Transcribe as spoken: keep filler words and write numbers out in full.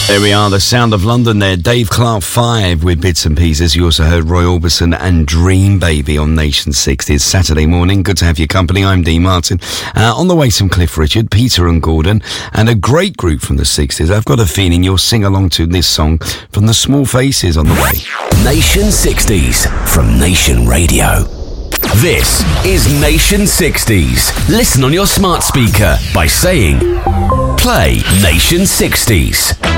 There we are, the sound of London there. Dave Clark five with Bits and Pieces. You also heard Roy Orbison and Dream Baby on Nation sixties. Saturday morning, good to have your company. I'm Dean Martin. Uh, on the way, some Cliff Richard, Peter and Gordon, and a great group from the sixties. I've got a feeling you'll sing along to this song from the Small Faces on the way. Nation sixties from Nation Radio. This is Nation sixties. Listen on your smart speaker by saying, play Nation sixties.